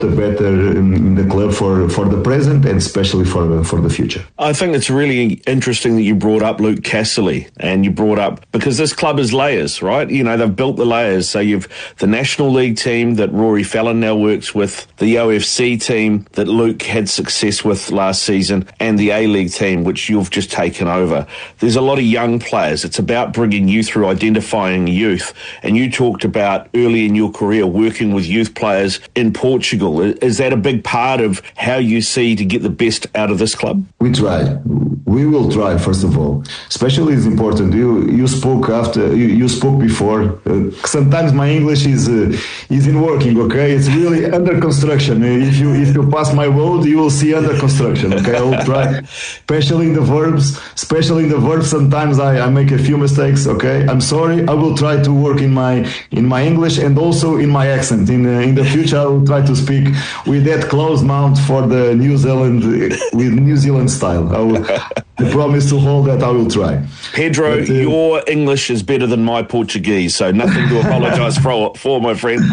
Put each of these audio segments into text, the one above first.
the better in the club for the present and especially for the future. I think it's really interesting that you brought up Luke Casserly, and you brought up, because this club is layers, right? You know, they've built the layers. So you've the National League team that Rory Fallon now works with, the OFC team that Luke had success with last season, and the A-League team, which you've just taken over. There's a lot of young players. It's about bringing you through, identifying youth. And you talked about early in your career working with youth players in Portugal. Is that a big part of how you see to get the best out of this club? We try. We will try, first of all. Especially it's important. You spoke after, you spoke before. Sometimes my English is in working, okay? It's really under construction. If you pass my road, you will see under construction, okay? I will try. Especially in the verbs. Sometimes I make a few mistakes, okay? I'm sorry. I will try to work in my English and also in my accent. In the future, I will try to speak with that close mouth for the New Zealand style. I promise to hold that. I will try. Pedro, your English is better than my Portuguese, so nothing to apologise for, my friend.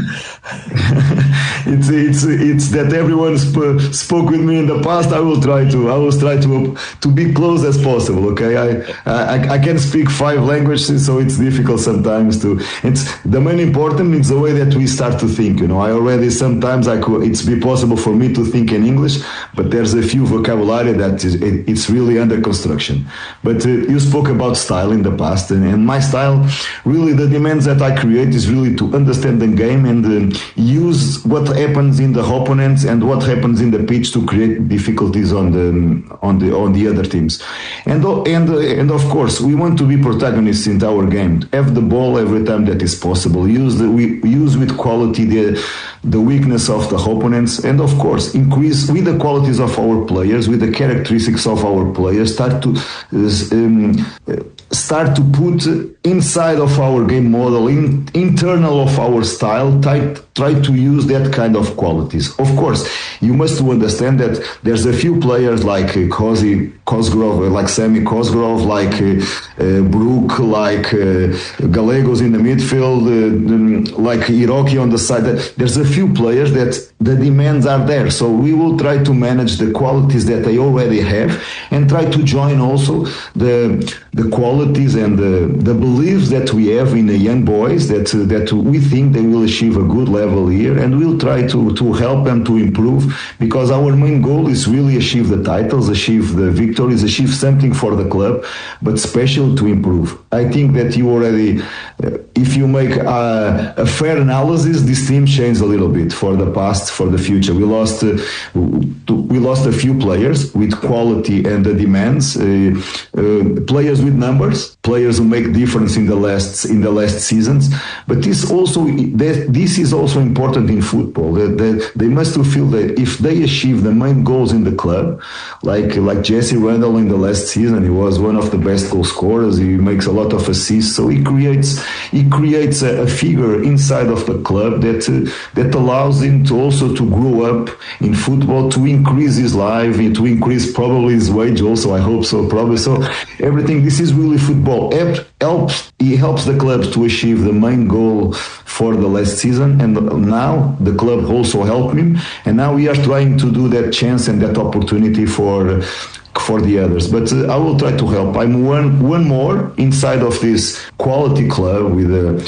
It's that everyone spoke with me in the past. I will try to be close as possible. Okay, I can speak 5 languages, so it's difficult sometimes to. It's the main important is the way that we start to think. You know, I already sometimes it's be possible for me to think in English, but there's a few vocabulary that it's really under construction. But you spoke about style in the past, and my style, really the demands that I create is really to understand the game and use what happens in the opponents and what happens in the pitch to create difficulties on the other teams. And of course, we want to be protagonists in our game. Have the ball every time that is possible. Use with quality the weakness of the opponents, and of course increase with the qualities of our players, with the characteristics of our players. Start to put inside of our game model, internal of our style. Try to use that kind of qualities. Of course, you must understand that there's a few players like Cosgrove, like Sammy Cosgrove, like Brook, like Gallegos in the midfield, like Hiroki on the side. There's a few players that the demands are there. So we will try to manage the qualities that they already have and try to join also the qualities and the beliefs that we have in the young boys that we think they will achieve a good level here, and we'll try to help them to improve, because our main goal is really achieve the titles, achieve the victories, achieve something for the club, but special to improve. I think that you already, if you make a fair analysis, this team changed a little bit for the past, for the future. We lost a few players with quality and the demands, players with numbers, players who make difference in the last seasons. But this is also important in football. That they must feel that if they achieve the main goals in the club, like Jesse Randall in the last season, he was one of the best goal scorers. He makes a lot of assists, so he creates a figure inside of the club that allows him to also to grow up in football, to increase his life, to increase probably his wage also. I hope so, probably so. Everything. This is really football. He helps the clubs to achieve the main goal for the last season, and now the club also helped him, and now we are trying to do that chance and that opportunity for the others. But I will try to help. I'm one more inside of this quality club with